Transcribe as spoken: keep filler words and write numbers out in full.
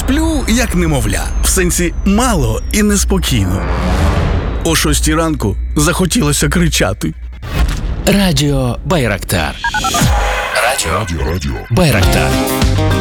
Сплю, як немовля. В сенсі мало і неспокійно. О шостій ранку захотілося кричати. Радіо Байрактар. Радіо, Радіо, радіо. Байрактар.